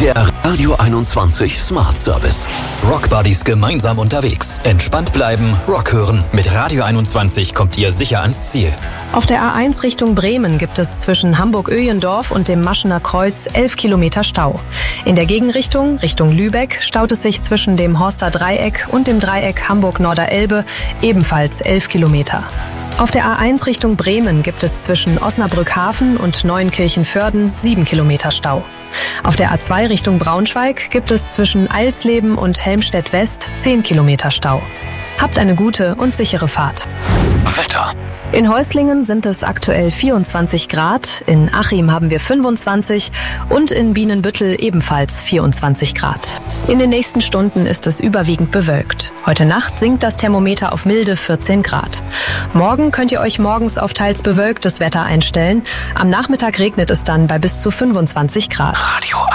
Der Radio 21 Smart Service. Rockbuddies gemeinsam unterwegs. Entspannt bleiben, Rock hören. Mit Radio 21 kommt ihr sicher ans Ziel. Auf der A1 Richtung Bremen gibt es zwischen Hamburg-Öjendorf und dem Maschener Kreuz 11 Kilometer Stau. In der Gegenrichtung, Richtung Lübeck, staut es sich zwischen dem Horster Dreieck und dem Dreieck Hamburg-Norderelbe ebenfalls 11 Kilometer. Auf der A1 Richtung Bremen gibt es zwischen Osnabrück-Hafen und Neuenkirchen-Vörden 7 Kilometer Stau. Auf der A2 Richtung Braunschweig gibt es zwischen Eilsleben und Helmstedt-West 10 Kilometer Stau. Habt eine gute und sichere Fahrt. Wetter. In Häuslingen sind es aktuell 24 Grad, in Achim haben wir 25 und in Bienenbüttel ebenfalls 24 Grad. In den nächsten Stunden ist es überwiegend bewölkt. Heute Nacht sinkt das Thermometer auf milde 14 Grad. Morgen könnt ihr euch morgens auf teils bewölktes Wetter einstellen. Am Nachmittag regnet es dann bei bis zu 25 Grad. Radio